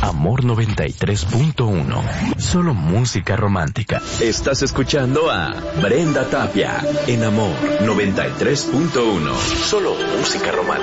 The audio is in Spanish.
Amor 93.1. Solo música romántica. Estás escuchando a Brenda Tapia en Amor 93.1. Solo música romántica.